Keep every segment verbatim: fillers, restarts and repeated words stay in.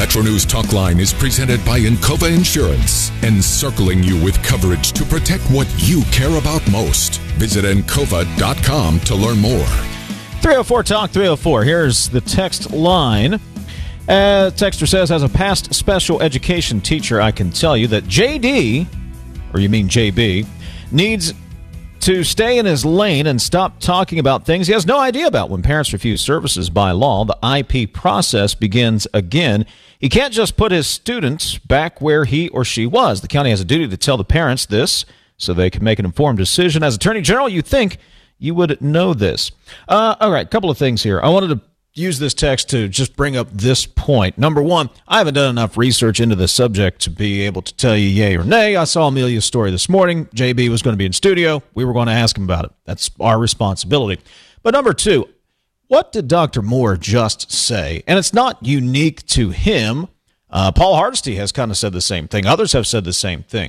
Metro News Talk Line is presented by Encova Insurance, encircling you with coverage to protect what you care about most. Visit encova dot com to learn more. three oh four Talk three oh four. Here's the text line. Uh, texter says, as a past special education teacher, I can tell you that J D, or you mean J B, needs to stay in his lane and stop talking about things he has no idea about. When parents refuse services by law, the I P process begins again. He can't just put his students back where he or she was. The county has a duty to tell the parents this so they can make an informed decision. As Attorney General, you think you would know this. Uh, all right, a couple of things here. I wanted to use this text to just bring up this point. Number one, I haven't done enough research into this subject to be able to tell you yay or nay. I saw Amelia's story this morning. J B was going to be in studio. We were going to ask him about it. That's our responsibility. But number two, what did Doctor Moore just say? And it's not unique to him. Uh, Paul Hardesty has kind of said the same thing. Others have said the same thing.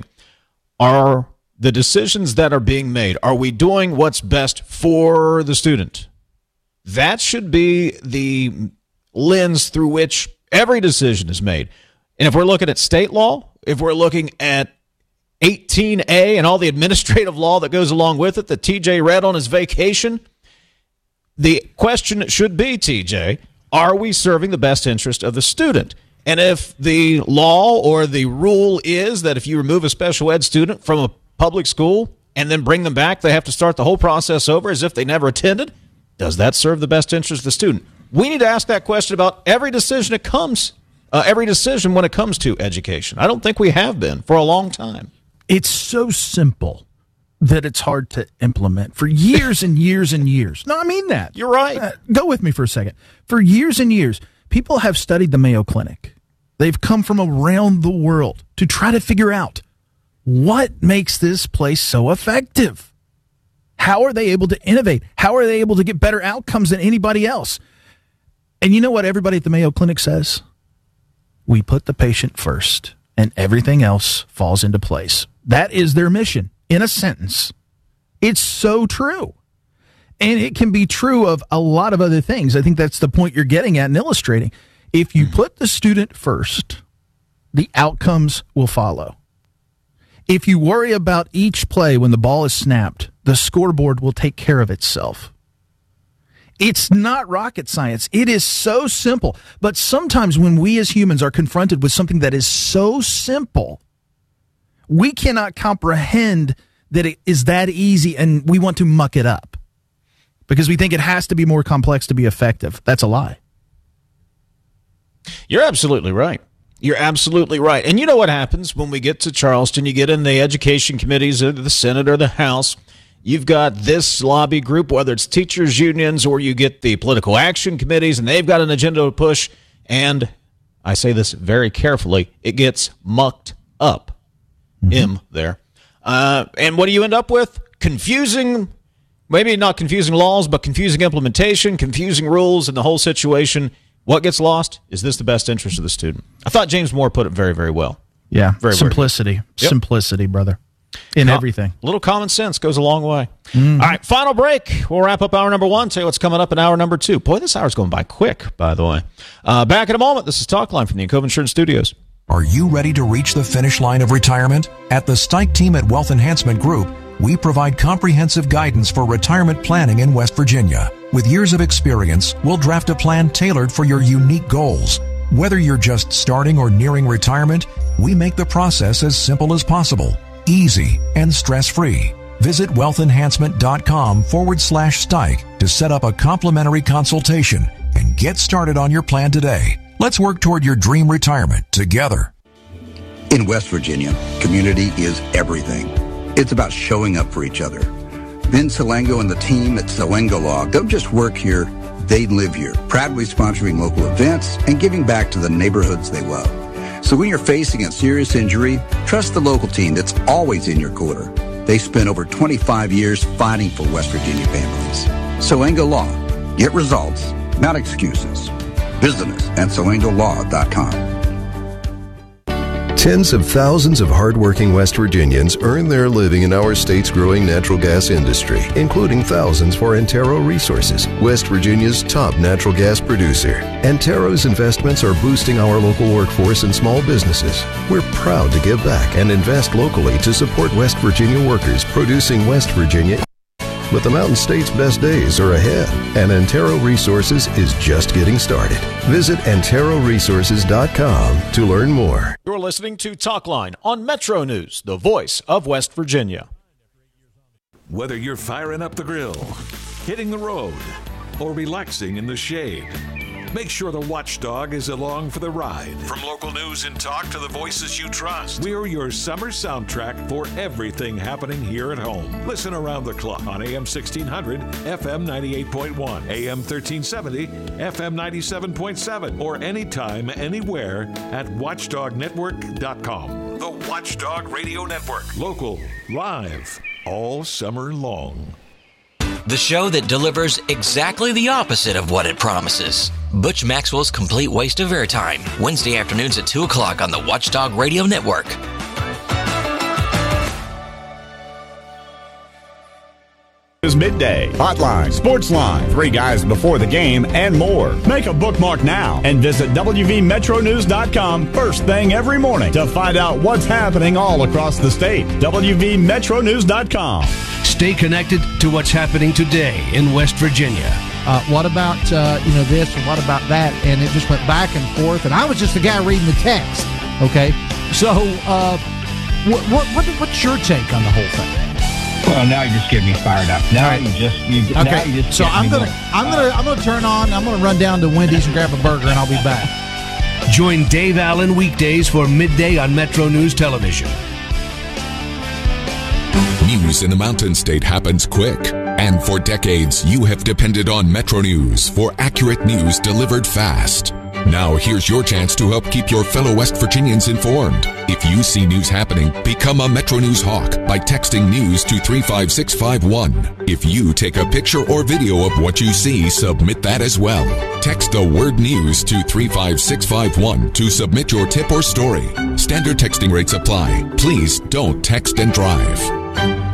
Are the decisions that are being made, are we doing what's best for the student? That should be the lens through which every decision is made. And if we're looking at state law, if we're looking at eighteen A and all the administrative law that goes along with it that T J read on his vacation, the question should be, T J, are we serving the best interest of the student? And if the law or the rule is that if you remove a special ed student from a public school and then bring them back, they have to start the whole process over as if they never attended, does that serve the best interest of the student? We need to ask that question about every decision it comes, uh, every decision when it comes to education. I don't think we have been for a long time. It's so simple that it's hard to implement for years and years and years. No, I mean that. You're right. Uh, go with me for a second. For years and years, people have studied the Mayo Clinic. They've come from around the world to try to figure out what makes this place so effective. How are they able to innovate? How are they able to get better outcomes than anybody else? And you know what everybody at the Mayo Clinic says? We put the patient first, and everything else falls into place. That is their mission, in a sentence. It's so true. And it can be true of a lot of other things. I think that's the point you're getting at and illustrating. If you put the student first, the outcomes will follow. If you worry about each play when the ball is snapped, the scoreboard will take care of itself. It's not rocket science. It is so simple. But sometimes when we as humans are confronted with something that is so simple, we cannot comprehend that it is that easy, and we want to muck it up because we think it has to be more complex to be effective. That's a lie. You're absolutely right. You're absolutely right. And you know what happens when we get to Charleston? You get in the education committees of the Senate or the House. You've got this lobby group, whether it's teachers' unions or you get the political action committees, and they've got an agenda to push. And I say this very carefully, it gets mucked up. Mm-hmm. M there. Uh, and what do you end up with? Confusing, maybe not confusing laws, but confusing implementation, confusing rules, and the whole situation. What gets lost? Is this the best interest of the student? I thought James Moore put it very, very well. Yeah, very, simplicity. Very yep. Simplicity, brother. In Com- everything. A little common sense goes a long way. Mm. All right, final break. We'll wrap up hour number one. Tell you what's coming up in hour number two. Boy, this hour's going by quick, by the way. Uh, back in a moment. This is Talk Line from the Encova Insurance Studios. Are you ready to reach the finish line of retirement? At the Stike team at Wealth Enhancement Group, we provide comprehensive guidance for retirement planning in West Virginia. With years of experience, we'll draft a plan tailored for your unique goals. Whether you're just starting or nearing retirement, we make the process as simple as possible, easy, and stress-free. Visit wealthenhancement.com forward slash Stike to set up a complimentary consultation and get started on your plan today. Let's work toward your dream retirement together. In West Virginia, community is everything. It's about showing up for each other. Vince Salengo and the team at Salengo Law don't just work here, they live here, proudly sponsoring local events and giving back to the neighborhoods they love. So when you're facing a serious injury, trust the local team that's always in your corner. They spent over twenty-five years fighting for West Virginia families. Salengo Law. Get results, not excuses. Visit us at salengo law dot com. Tens of thousands of hardworking West Virginians earn their living in our state's growing natural gas industry, including thousands for Antero Resources, West Virginia's top natural gas producer. Antero's investments are boosting our local workforce and small businesses. We're proud to give back and invest locally to support West Virginia workers producing West Virginia. But the Mountain State's best days are ahead, and Antero Resources is just getting started. Visit antero resources dot com to learn more. You're listening to Talkline on Metro News, the voice of West Virginia. Whether you're firing up the grill, hitting the road, or relaxing in the shade, make sure the Watchdog is along for the ride. From local news and talk to the voices you trust, we're your summer soundtrack for everything happening here at home. Listen around the clock on A M sixteen hundred, F M ninety-eight point one, A M thirteen seventy, F M ninety-seven point seven, or anytime, anywhere at watchdog network dot com. The Watchdog Radio Network. Local, live, all summer long. The show that delivers exactly the opposite of what it promises. Butch Maxwell's Complete Waste of Airtime, Wednesday afternoons at two o'clock on the Watchdog Radio Network. Is midday, Hotline, Sportsline, Three Guys Before the Game, and more. Make a bookmark now and visit W V metro news dot com first thing every morning to find out what's happening all across the state. W V metro news dot com. Stay connected to what's happening today in West Virginia. Uh, what about uh, you know this and what about that? And it just went back and forth. And I was just the guy reading the text. Okay, so uh, what, what, what what's your take on the whole thing? Well, now you just get me fired up. Now right. you just you, okay. Now you just so I'm gonna going. I'm gonna I'm gonna turn on. I'm gonna run down to Wendy's and grab a burger, and I'll be back. Join Dave Allen weekdays for midday on Metro News Television. News in the Mountain State happens quick, and for decades you have depended on Metro News for accurate news delivered fast. Now here's your chance to help keep your fellow West Virginians informed. If you see news happening, become a Metro News hawk by texting news to three five six five one. If you take a picture or video of what you see, submit that as well. Text the word news to three five six five one to submit your tip or story. Standard texting rates apply. Please don't text and drive.